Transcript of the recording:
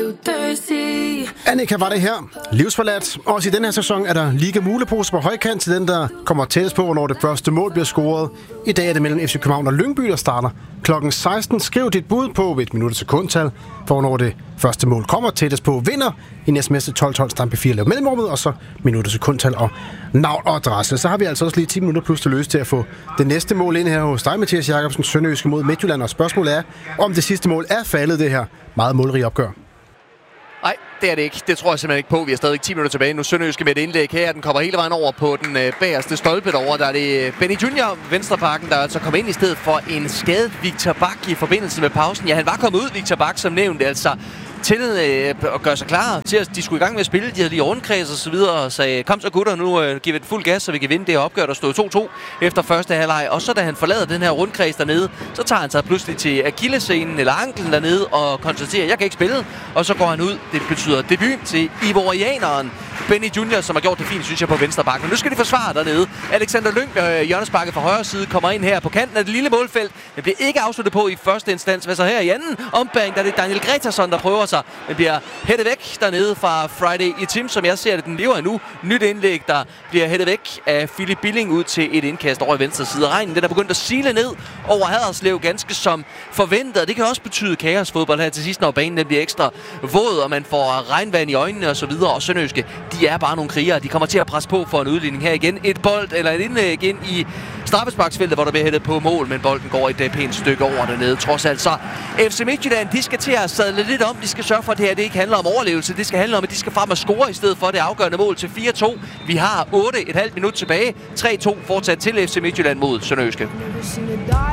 Annika var det her. Livsforladt. Også i den her sæson er der Liga Mulepose på højkant til den, der kommer tættest på, hvornår det første mål bliver scoret. I dag er det mellem FC København og Lyngby, der starter klokken 16. Skriv dit bud på et minut og sekundtal, for hvornår det første mål kommer tættest på. Vinder i næste meste 12-12 Stampe 4 lav mellemrummet, og så minut og sekundtal og navn og adresse. Så har vi altså også lige 10 minutter plus til løs til at få det næste mål ind her hos dig, Mathias Jakobsen, Sønderjyske mod Midtjylland. Og spørgsmålet er, om det sidste mål er faldet det her meget målrige opgør. Nej, det er det ikke. Det tror jeg simpelthen ikke på. Vi har stadig 10 minutter tilbage. Nu Sønderjyske med et indlæg her. Den kommer hele vejen over på den bagerste stolpe derovre. Der er det Benny Junior, venstrebacken, der altså kommer ind i stedet for en skadet Victor Bak i forbindelse med pausen. Ja, han var kommet ud, Victor Bak, som nævnt, altså til at gøre sig klar til, at de skulle i gang med at spille. De havde lige rundkreds og så videre og sagde, kom så gutter, nu giver vi et fuld gas, så vi kan vinde det her opgør. Der stod 2-2 efter første halvleg. Og så da han forlader den her rundkreds dernede, så tager han sig pludselig til akillessenen eller anklen dernede og konstaterer, at jeg kan ikke spille. Og så går han ud. Det betyder debut til ivorianeren Benny Junior, som har gjort det fint, synes jeg, på venstre bakke. Men nu skal de forsvare dernede. Alexander Lyng, hjørnesparket fra højre side, kommer ind her på kanten af det lille målfelt. Det bliver ikke afsluttet på i første instans. Hvad så her i anden ombæring, der er det Daniel Gretarsson, der prøver sig. Den bliver hættet væk dernede fra Friday i Tim, som jeg ser det. Den lever endnu. Nyt indlæg, der bliver hættet væk af Philip Billing ud til et indkast over i venstre side. Regnen, den er begyndt at sile ned over Haderslev, ganske som forventet. Det kan også betyde kaosfodbold her til sidst, når banen bliver ekstra våd, og man får regnvand i øjnene og så videre. Og Sønderjyske, de er bare nogle krigere. De kommer til at presse på for en udligning her igen. Et bold eller et indlæg ind i straffesparksfeltet, hvor der bliver hættet på mål, men bolden går et pænt stykke over dernede. Trods alt så FC Midtjylland, de skal til at sadle lidt om. De skal sørge for, at det her det ikke handler om overlevelse. Det skal handle om, at de skal frem og score i stedet for det afgørende mål til 4-2. Vi har 8,5 minut tilbage. 3-2 fortsat til FC Midtjylland mod Sønderjyske.